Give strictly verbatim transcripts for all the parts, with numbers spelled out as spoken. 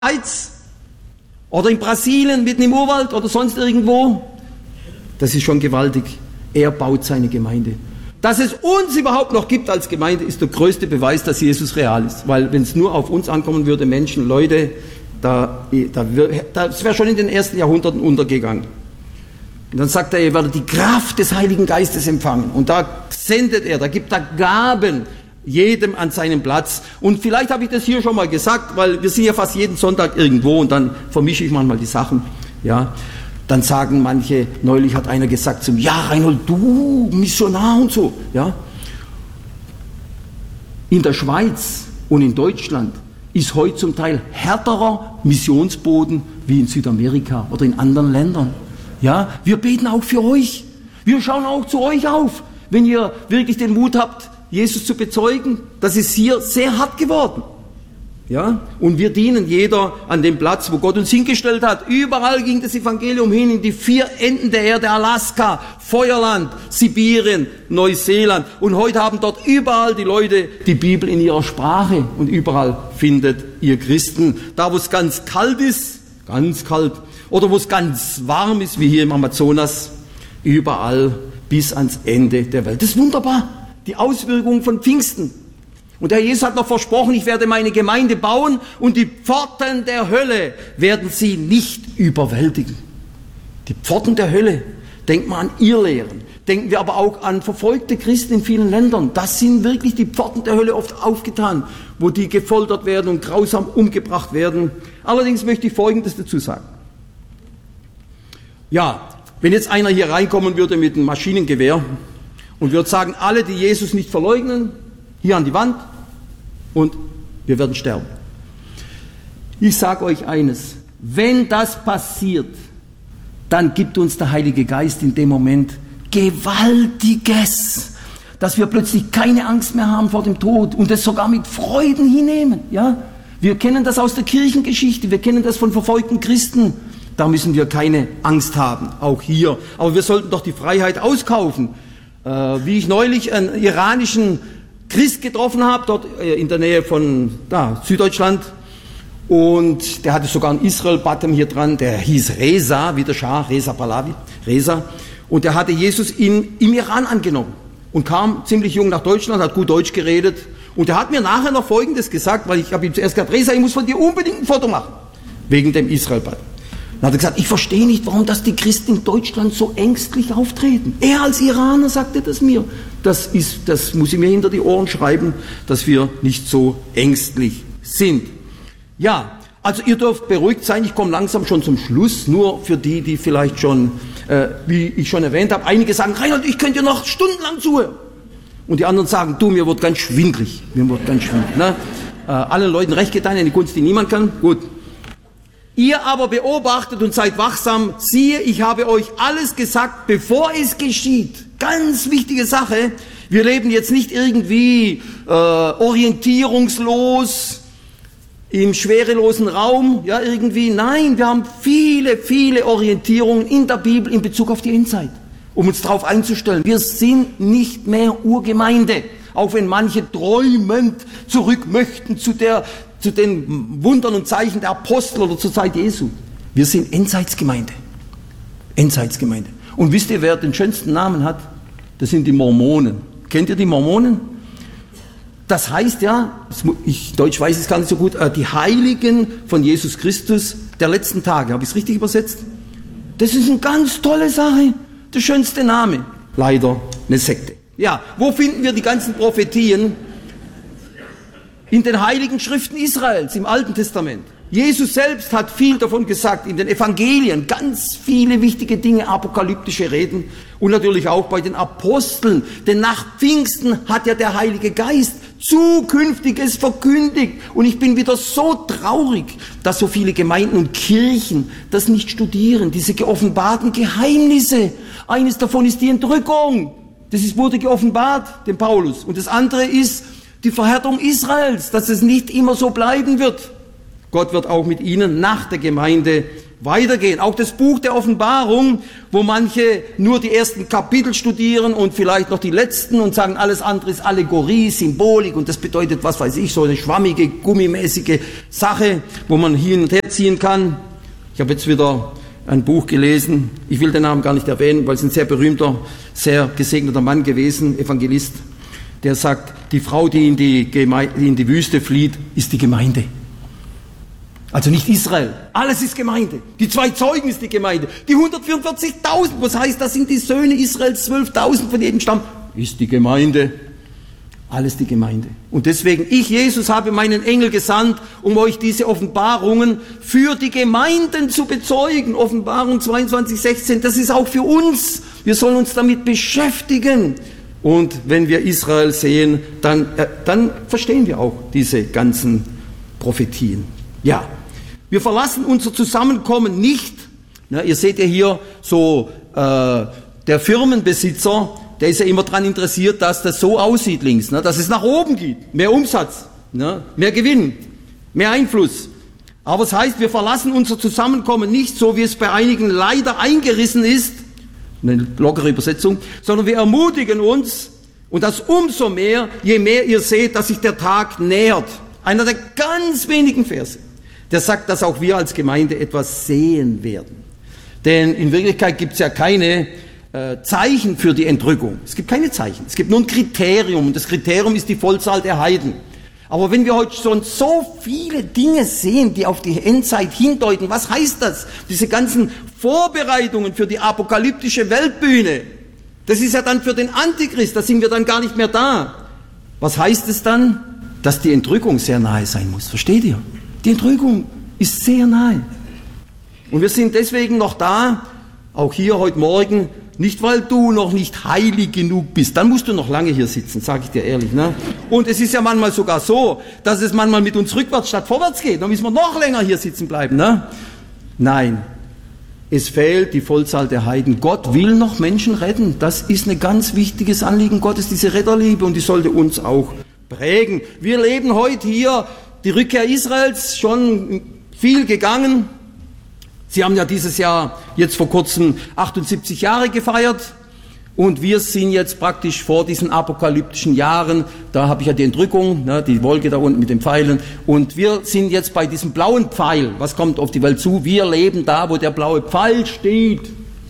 Schweiz oder in Brasilien, mitten im Urwald oder sonst irgendwo. Das ist schon gewaltig. Er baut seine Gemeinde. Dass es uns überhaupt noch gibt als Gemeinde, ist der größte Beweis, dass Jesus real ist. Weil wenn es nur auf uns ankommen würde, Menschen, Leute, da, da, das wäre schon in den ersten Jahrhunderten untergegangen. Und dann sagt er, ihr werdet die Kraft des Heiligen Geistes empfangen. Und da sendet er, da gibt er Gaben jedem an seinem Platz. Und vielleicht habe ich das hier schon mal gesagt, weil wir sind ja fast jeden Sonntag irgendwo und dann vermische ich manchmal die Sachen. Ja, dann sagen manche, neulich hat einer gesagt zu mir, ja Reinhold, du Missionar und so. Ja. In der Schweiz und in Deutschland ist heute zum Teil härterer Missionsboden wie in Südamerika oder in anderen Ländern. Ja, wir beten auch für euch. Wir schauen auch zu euch auf, wenn ihr wirklich den Mut habt, Jesus zu bezeugen. Das ist hier sehr hart geworden. Ja, und wir dienen jeder an dem Platz, wo Gott uns hingestellt hat. Überall ging das Evangelium hin, in die vier Enden der Erde, Alaska, Feuerland, Sibirien, Neuseeland. Und heute haben dort überall die Leute die Bibel in ihrer Sprache. Und überall findet ihr Christen. Da, wo es ganz kalt ist, ganz kalt, oder wo es ganz warm ist, wie hier im Amazonas, überall bis ans Ende der Welt. Das ist wunderbar, die Auswirkungen von Pfingsten. Und der Jesus hat noch versprochen, ich werde meine Gemeinde bauen und die Pforten der Hölle werden sie nicht überwältigen. Die Pforten der Hölle, denkt man an Irrlehren, denken wir aber auch an verfolgte Christen in vielen Ländern. Das sind wirklich die Pforten der Hölle oft aufgetan, wo die gefoltert werden und grausam umgebracht werden. Allerdings möchte ich Folgendes dazu sagen. Ja, wenn jetzt einer hier reinkommen würde mit einem Maschinengewehr und würde sagen, alle, die Jesus nicht verleugnen, hier an die Wand und wir werden sterben. Ich sage euch eines, wenn das passiert, dann gibt uns der Heilige Geist in dem Moment Gewaltiges, dass wir plötzlich keine Angst mehr haben vor dem Tod und es sogar mit Freuden hinnehmen. Ja? Wir kennen das aus der Kirchengeschichte, wir kennen das von verfolgten Christen. Da müssen wir keine Angst haben, auch hier. Aber wir sollten doch die Freiheit auskaufen. Äh, wie ich neulich einen iranischen Christ getroffen habe, dort in der Nähe von da, Süddeutschland. Und der hatte sogar einen Israel-Button hier dran, der hieß Reza, wie der Schah, Reza Pahlavi, Reza. Und der hatte Jesus in, im Iran angenommen und kam ziemlich jung nach Deutschland, hat gut Deutsch geredet. Und er hat mir nachher noch Folgendes gesagt, weil ich habe ihm zuerst gesagt, Reza, ich muss von dir unbedingt ein Foto machen, wegen dem Israel-Button. Dann hat er gesagt, ich verstehe nicht, warum das die Christen in Deutschland so ängstlich auftreten. Er als Iraner sagte das mir. Das ist, das muss ich mir hinter die Ohren schreiben, dass wir nicht so ängstlich sind. Ja, also ihr dürft beruhigt sein, ich komme langsam schon zum Schluss, nur für die, die vielleicht schon, äh, wie ich schon erwähnt habe, einige sagen, Reinhold, ich könnte dir noch stundenlang zuhören. Und die anderen sagen, du, mir wird ganz schwindlig, mir wird ganz schwindlig. Ne? Äh, allen Leuten recht getan, eine Kunst, die niemand kann, gut. Ihr aber beobachtet und seid wachsam, siehe, ich habe euch alles gesagt, bevor es geschieht. Ganz wichtige Sache, wir leben jetzt nicht irgendwie äh, orientierungslos im schwerelosen Raum, ja irgendwie, nein, wir haben viele, viele Orientierungen in der Bibel in Bezug auf die Endzeit, um uns darauf einzustellen. Wir sind nicht mehr Urgemeinde, auch wenn manche träumend zurück möchten zu der zu den Wundern und Zeichen der Apostel oder zur Zeit Jesu. Wir sind Endzeitsgemeinde. Endzeitsgemeinde. Und wisst ihr, wer den schönsten Namen hat? Das sind die Mormonen. Kennt ihr die Mormonen? Das heißt ja, ich Deutsch weiß es gar nicht so gut, die Heiligen von Jesus Christus der letzten Tage. Habe ich es richtig übersetzt? Das ist eine ganz tolle Sache. Der schönste Name. Leider eine Sekte. Ja, wo finden wir die ganzen Prophetien? In den heiligen Schriften Israels, im Alten Testament. Jesus selbst hat viel davon gesagt, in den Evangelien, ganz viele wichtige Dinge, apokalyptische Reden und natürlich auch bei den Aposteln. Denn nach Pfingsten hat ja der Heilige Geist Zukünftiges verkündigt. Und ich bin wieder so traurig, dass so viele Gemeinden und Kirchen das nicht studieren, diese geoffenbarten Geheimnisse. Eines davon ist die Entrückung. Das ist, wurde geoffenbart, dem Paulus. Und das andere ist die Verhärtung Israels, dass es nicht immer so bleiben wird. Gott wird auch mit ihnen nach der Gemeinde weitergehen. Auch das Buch der Offenbarung, wo manche nur die ersten Kapitel studieren und vielleicht noch die letzten und sagen, alles andere ist Allegorie, Symbolik und das bedeutet, was weiß ich, so eine schwammige, gummimäßige Sache, wo man hin und her ziehen kann. Ich habe jetzt wieder ein Buch gelesen, ich will den Namen gar nicht erwähnen, weil es ein sehr berühmter, sehr gesegneter Mann gewesen, Evangelist, der sagt, die Frau, die in die, Geme- die in die Wüste flieht, ist die Gemeinde. Also nicht Israel, alles ist Gemeinde. Die zwei Zeugen ist die Gemeinde. Die hundertvierundvierzigtausend, was heißt, das sind die Söhne Israels, zwölftausend von jedem Stamm, ist die Gemeinde. Alles die Gemeinde. Und deswegen, ich, Jesus, habe meinen Engel gesandt, um euch diese Offenbarungen für die Gemeinden zu bezeugen. Offenbarung zweiundzwanzig, sechzehn, das ist auch für uns. Wir sollen uns damit beschäftigen. Und wenn wir Israel sehen, dann, äh, dann verstehen wir auch diese ganzen Prophetien. Ja. Wir verlassen unser Zusammenkommen nicht. Na, ihr seht ja hier so, äh, der Firmenbesitzer, der ist ja immer daran interessiert, dass das so aussieht links, ne, dass es nach oben geht. Mehr Umsatz, ne, mehr Gewinn, mehr Einfluss. Aber es heißt, wir verlassen unser Zusammenkommen nicht, so wie es bei einigen leider eingerissen ist, eine lockere Übersetzung, sondern wir ermutigen uns, und das umso mehr, je mehr ihr seht, dass sich der Tag nähert. Einer der ganz wenigen Verse, der sagt, dass auch wir als Gemeinde etwas sehen werden. Denn in Wirklichkeit gibt es ja keine äh, Zeichen für die Entrückung. Es gibt keine Zeichen. Es gibt nur ein Kriterium. Und das Kriterium ist die Vollzahl der Heiden. Aber wenn wir heute schon so viele Dinge sehen, die auf die Endzeit hindeuten, was heißt das? Diese ganzen Vorbereitungen für die apokalyptische Weltbühne, das ist ja dann für den Antichrist, da sind wir dann gar nicht mehr da. Was heißt es dann? Dass die Entrückung sehr nahe sein muss. Versteht ihr? Die Entrückung ist sehr nahe. Und wir sind deswegen noch da, auch hier heute Morgen, nicht weil du noch nicht heilig genug bist, dann musst du noch lange hier sitzen, sage ich dir ehrlich. Ne? Und es ist ja manchmal sogar so, dass es manchmal mit uns rückwärts statt vorwärts geht, dann müssen wir noch länger hier sitzen bleiben. Ne? Nein, es fehlt die Vollzahl der Heiden. Gott will noch Menschen retten, das ist ein ganz wichtiges Anliegen Gottes, diese Retterliebe, und die sollte uns auch prägen. Wir leben heute hier die Rückkehr Israels, schon viel gegangen. Sie haben ja dieses Jahr jetzt vor kurzem achtundsiebzig Jahre gefeiert und wir sind jetzt praktisch vor diesen apokalyptischen Jahren. Da habe ich ja die Entrückung, ne, die Wolke da unten mit den Pfeilen, und wir sind jetzt bei diesem blauen Pfeil. Was kommt auf die Welt zu? Wir leben da, wo der blaue Pfeil steht.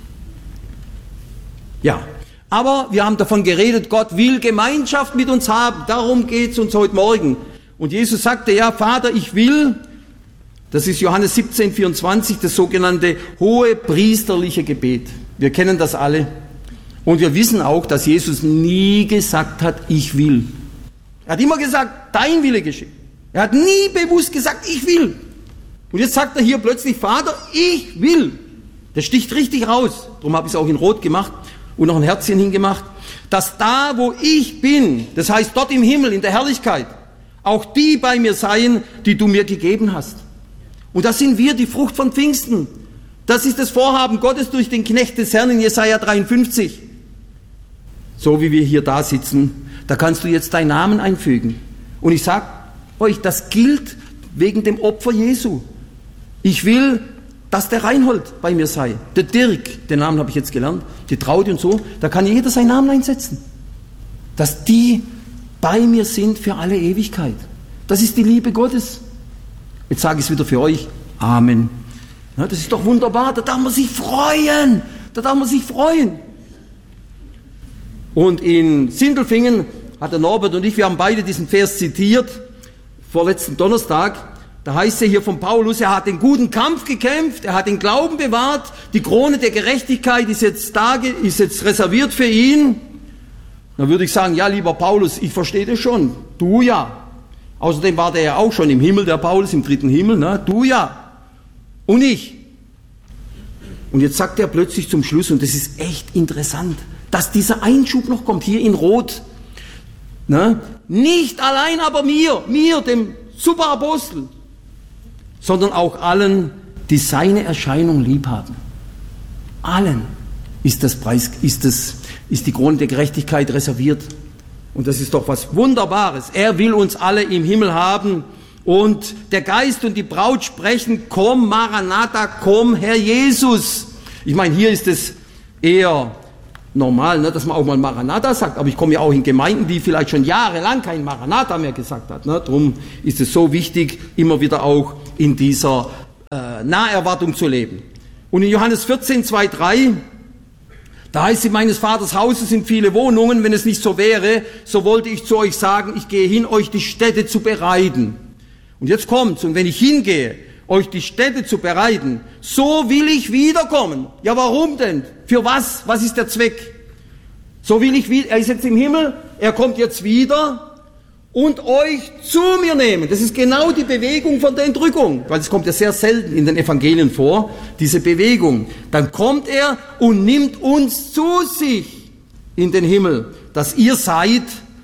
Ja. Aber wir haben davon geredet, Gott will Gemeinschaft mit uns haben. Darum geht es uns heute Morgen. Und Jesus sagte, ja, Vater, ich will, das ist Johannes siebzehn, vierundzwanzig, das sogenannte hohe priesterliche Gebet. Wir kennen das alle. Und wir wissen auch, dass Jesus nie gesagt hat, ich will. Er hat immer gesagt, dein Wille geschehe. Er hat nie bewusst gesagt, ich will. Und jetzt sagt er hier plötzlich, Vater, ich will. Das sticht richtig raus. Darum habe ich es auch in Rot gemacht und noch ein Herzchen hingemacht, dass da, wo ich bin, das heißt dort im Himmel, in der Herrlichkeit, auch die bei mir seien, die du mir gegeben hast. Und das sind wir, die Frucht von Pfingsten. Das ist das Vorhaben Gottes durch den Knecht des Herrn in Jesaja dreiundfünfzig. So wie wir hier da sitzen, da kannst du jetzt deinen Namen einfügen. Und ich sage euch, das gilt wegen dem Opfer Jesu. Ich will, dass der Reinhold bei mir sei, der Dirk, den Namen habe ich jetzt gelernt, die Traute und so, da kann jeder seinen Namen einsetzen. Dass die bei mir sind für alle Ewigkeit. Das ist die Liebe Gottes. Jetzt sage ich es wieder für euch. Amen. Ja, das ist doch wunderbar, da darf man sich freuen. Da darf man sich freuen. Und in Sindelfingen hat der Norbert und ich, wir haben beide diesen Vers zitiert, vorletzten Donnerstag. Da heißt es hier von Paulus, er hat den guten Kampf gekämpft, er hat den Glauben bewahrt, die Krone der Gerechtigkeit ist jetzt da, ist jetzt reserviert für ihn. Dann würde ich sagen, ja, lieber Paulus, ich verstehe das schon, du ja. Außerdem war der ja auch schon im Himmel, der Paulus, im dritten Himmel, ne? Du ja. Und ich. Und jetzt sagt er plötzlich zum Schluss, und das ist echt interessant, dass dieser Einschub noch kommt, hier in Rot. Ne? Nicht allein aber mir, mir, dem Superapostel, sondern auch allen, die seine Erscheinung lieb haben. Allen ist das Preis, ist das, ist die Krone der Gerechtigkeit reserviert. Und das ist doch was Wunderbares. Er will uns alle im Himmel haben Und der Geist und die Braut sprechen, komm Maranatha, komm Herr Jesus. Ich meine, hier ist es eher normal, ne, dass man auch mal Maranatha sagt, aber ich komme ja auch in Gemeinden, die vielleicht schon jahrelang kein Maranatha mehr gesagt hat. Ne. Darum ist es so wichtig, immer wieder auch in dieser äh, Naherwartung zu leben. Und in Johannes vierzehn, zwei, drei, da heißt es, in meines Vaters Hause sind viele Wohnungen, wenn es nicht so wäre, so wollte ich zu euch sagen, ich gehe hin, euch die Stätte zu bereiten. Und jetzt kommt's, und wenn ich hingehe, euch die Stätte zu bereiten, so will ich wiederkommen. Ja, warum denn? Für was? Was ist der Zweck? So will ich wieder, er ist jetzt im Himmel, er kommt jetzt wieder und euch zu mir nehmen. Das ist genau die Bewegung von der Entrückung, weil es kommt ja sehr selten in den Evangelien vor, diese Bewegung. Dann kommt er und nimmt uns zu sich in den Himmel, dass ihr seid,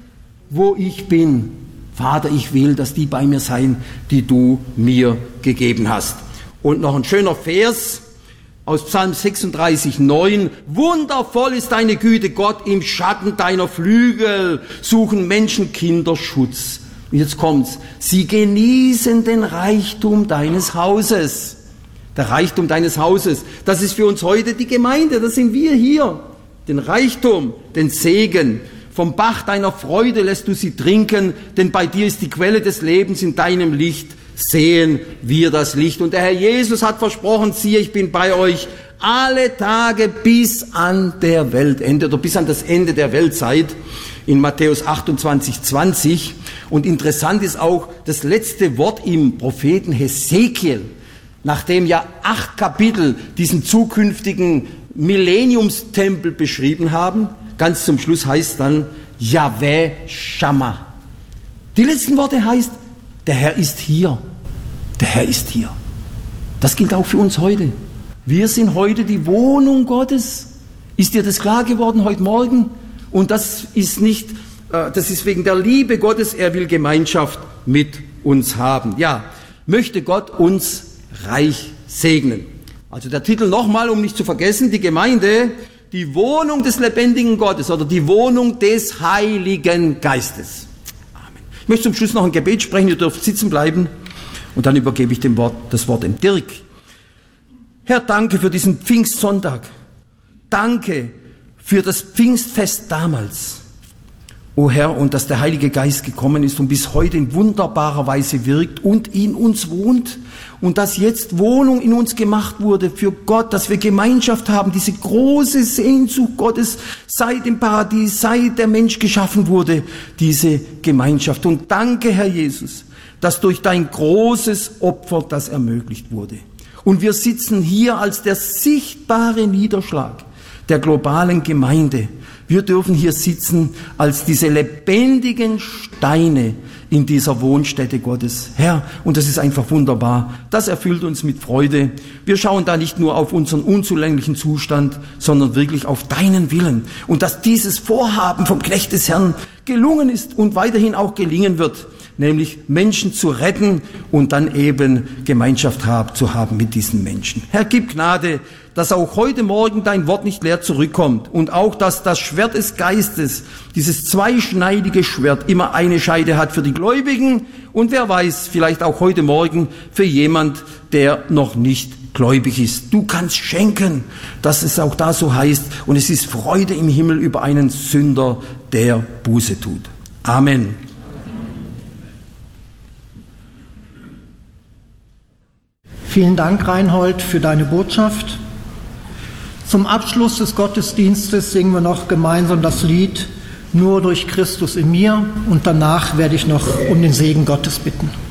wo ich bin. Vater, ich will, dass die bei mir sein, die du mir gegeben hast. Und noch ein schöner Vers aus Psalm sechsunddreißig, neun. Wundervoll ist deine Güte, Gott, im Schatten deiner Flügel suchen Menschenkinder Schutz. Und jetzt kommt's. Sie genießen den Reichtum deines Hauses. Der Reichtum deines Hauses. Das ist für uns heute die Gemeinde. Das sind wir hier. Den Reichtum, den Segen. Vom Bach deiner Freude lässt du sie trinken, denn bei dir ist die Quelle des Lebens, in deinem Licht sehen wir das Licht. Und der Herr Jesus hat versprochen, siehe, ich bin bei euch alle Tage bis an der Weltende oder bis an das Ende der Weltzeit in Matthäus achtundzwanzig, zwanzig. Und interessant ist auch das letzte Wort im Propheten Hesekiel, nachdem ja acht Kapitel diesen zukünftigen Millenniumstempel beschrieben haben. Ganz zum Schluss heißt dann Yahweh Shammah. Die letzten Worte heißt, der Herr ist hier. Der Herr ist hier. Das gilt auch für uns heute. Wir sind heute die Wohnung Gottes. Ist dir das klar geworden heute Morgen? Und das ist nicht, äh, das ist wegen der Liebe Gottes. Er will Gemeinschaft mit uns haben. Ja, möchte Gott uns reich segnen. Also der Titel nochmal, um nicht zu vergessen, die Gemeinde, die Wohnung des lebendigen Gottes oder die Wohnung des Heiligen Geistes. Amen. Ich möchte zum Schluss noch ein Gebet sprechen, ihr dürft sitzen bleiben und dann übergebe ich dem Wort, das Wort dem Dirk. Herr, danke für diesen Pfingstsonntag. Danke für das Pfingstfest damals. O Herr, und dass der Heilige Geist gekommen ist und bis heute in wunderbarer Weise wirkt und in uns wohnt und dass jetzt Wohnung in uns gemacht wurde für Gott, dass wir Gemeinschaft haben, diese große Sehnsucht Gottes, seit im Paradies, seit der Mensch geschaffen wurde, diese Gemeinschaft. Und danke, Herr Jesus, dass durch dein großes Opfer das ermöglicht wurde. Und wir sitzen hier als der sichtbare Niederschlag der globalen Gemeinde. Wir dürfen hier sitzen als diese lebendigen Steine in dieser Wohnstätte Gottes. Herr, und das ist einfach wunderbar. Das erfüllt uns mit Freude. Wir schauen da nicht nur auf unseren unzulänglichen Zustand, sondern wirklich auf deinen Willen. Und dass dieses Vorhaben vom Knecht des Herrn gelungen ist und weiterhin auch gelingen wird, nämlich Menschen zu retten und dann eben Gemeinschaft haben, zu haben mit diesen Menschen. Herr, gib Gnade, dass auch heute Morgen dein Wort nicht leer zurückkommt und auch, dass das Schwert des Geistes, dieses zweischneidige Schwert, immer eine Scheide hat für die Gläubigen und wer weiß, vielleicht auch heute Morgen für jemand, der noch nicht gläubig ist. Du kannst schenken, dass es auch da so heißt und es ist Freude im Himmel über einen Sünder, der Buße tut. Amen. Vielen Dank, Reinhold, für deine Botschaft. Zum Abschluss des Gottesdienstes singen wir noch gemeinsam das Lied Nur durch Christus in mir und danach werde ich noch um den Segen Gottes bitten.